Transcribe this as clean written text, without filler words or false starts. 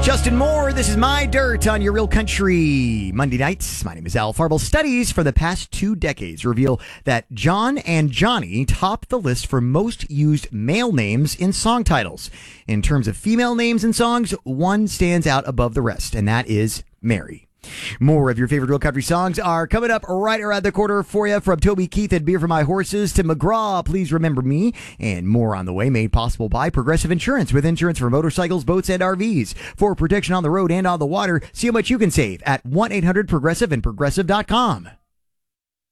Justin Moore, this is My Dirt on your Real Country Monday nights. My name is Al Farble. Studies for the past 2 decades reveal that John and Johnny top the list for most used male names in song titles. In terms of female names in songs, one stands out above the rest, and that is Mary. More of your favorite real country songs are coming up right around the corner for you, from Toby Keith and Beer for My Horses to McGraw, Please Remember Me, and more on the way, made possible by Progressive Insurance, with insurance for motorcycles, boats, and RVs. For protection on the road and on the water, see how much you can save at 1-800-PROGRESSIVE and Progressive.com.